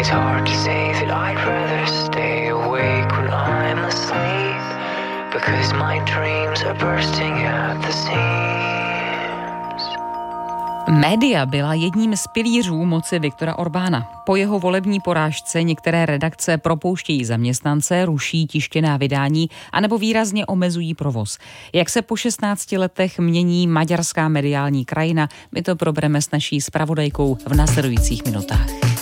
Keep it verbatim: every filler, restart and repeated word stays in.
hard to say that I'd rather stay awake when I'm asleep, because my dreams are bursting at the seams. Média byla jedním z pilířů moci Viktora Orbána. Po jeho volební porážce některé redakce propouštějí zaměstnance, ruší tištěná vydání anebo výrazně omezují provoz. Jak se po šestnácti letech mění maďarská mediální krajina, my to probereme s naší zpravodajkou v následujících minutách.